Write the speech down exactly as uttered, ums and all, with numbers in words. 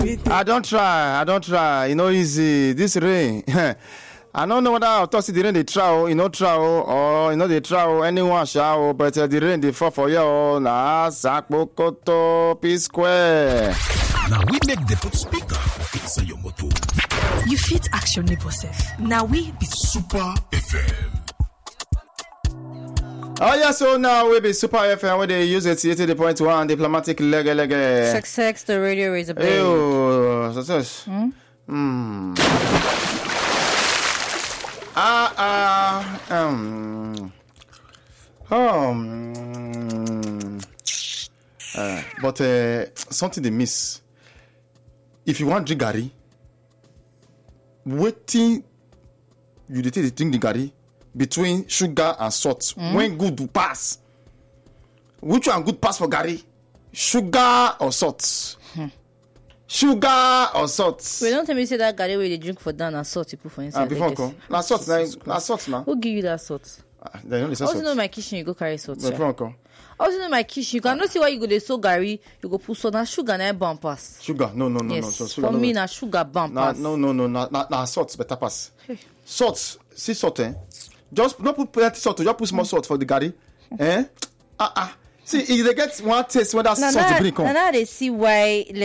I don't try. I don't try. You know, easy. This rain. I don't know whether I'll talk to the rain they try, you know, try, or you know, they try, anyone shall, but uh, the rain they fall for you. Na Sakbokoto P Square. Now we make the put speaker for inside your motor. You fit action neighbor self. Now we be Super F M. Oh yeah, so now we be Super F M where they use it eighty point one diplomatic leg leg. Success, the radio is a baby. Ew, success. Hmm. Hmm. Ah ah um. Um. Uh, but uh, something they miss. If you want drink garri, waiting you dey take the drink the garri between sugar and salt. Mm. When good to pass, which one good pass for garri? Sugar or salt? Hmm. Sugar or salt? Wait, don't tell me say that garri where they drink for down and salt you put for inside. Ah, before come. Na salt na, na salt na. Who give you that salt? Ah, they don't listen I also salt. know my kitchen you go carry salt. Before come. I also know my kitchen you cannot see why you go dey so garri you go put salt na sugar na bomb pass. Sugar? No, no, no, yes. no. So, sugar, for no, me no. na sugar bomb Na, pass. no, no, no, na, na, na salt better pass. Salt, see salt, eh? Just not put plenty salt, just put small salt for the garri. Eh? Ah, ah. See, if they get one taste when that Now, salt now, bring come. now they see why